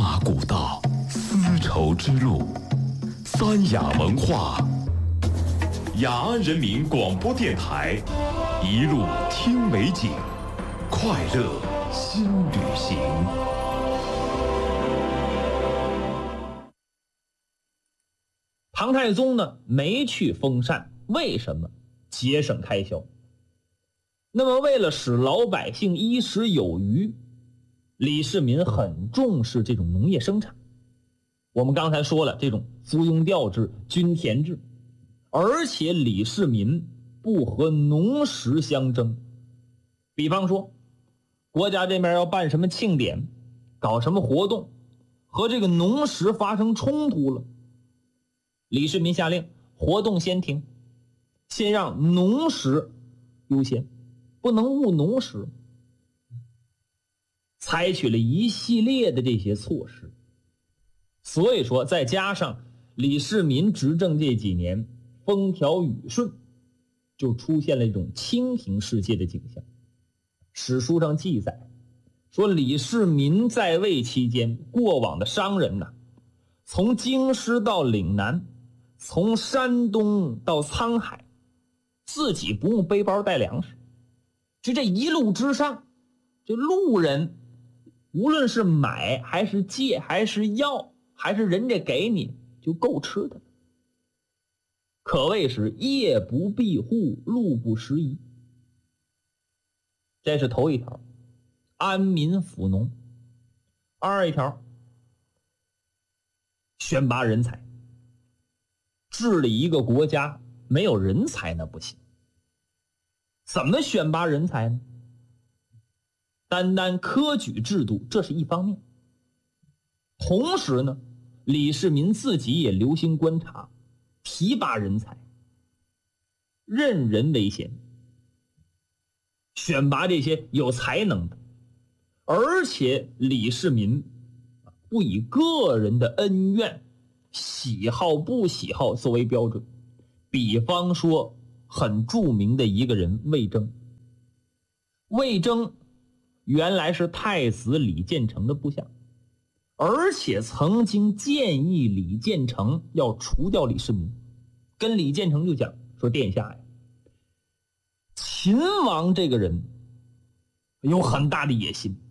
马古道，丝绸之路，三雅文化，雅安人民广播电台，一路听美景，快乐新旅行。 唐太宗呢没去封禅，为什么？节省开销。那么为了使老百姓衣食有余，李世民很重视这种农业生产。我们刚才说了，这种租庸调制、均田制，而且李世民不和农时相争。比方说国家这边要办什么庆典，搞什么活动，和这个农时发生冲突了，李世民下令活动先停，先让农时优先，不能误农时，采取了一系列的这些措施。所以说再加上李世民执政这几年风调雨顺，就出现了一种清平世界的景象。史书上记载说，李世民在位期间，过往的商人呢，从京师到岭南，从山东到沧海，自己不用背包带粮食，就这一路之上，这路人无论是买还是借还是要还是人家给你，就够吃的，可谓是夜不闭户，路不拾遗。这是头一条，安民抚农。二一条，选拔人才。治理一个国家没有人才那不行。怎么选拔人才呢？单单科举制度这是一方面，同时呢，李世民自己也留心观察，提拔人才，任人唯贤，选拔这些有才能的。而且李世民不以个人的恩怨、喜好不喜好作为标准。比方说很著名的一个人魏征。魏征原来是太子李建成的部下，而且曾经建议李建成要除掉李世民，跟李建成就讲说，殿下呀，秦王这个人有很大的野心，